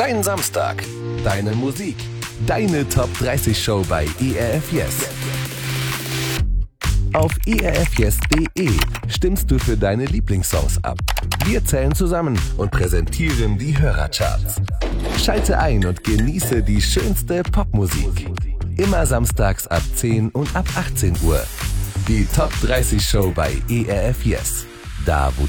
Dein Samstag, deine Musik, deine Top 30 Show bei ERF Yes. Auf erfyes.de stimmst du für deine Lieblingssongs ab. Wir zählen zusammen und präsentieren die Hörercharts. Schalte ein und genieße die schönste Popmusik. Immer samstags ab 10 und ab 18 Uhr. Die Top 30 Show bei ERF Yes. Da, wo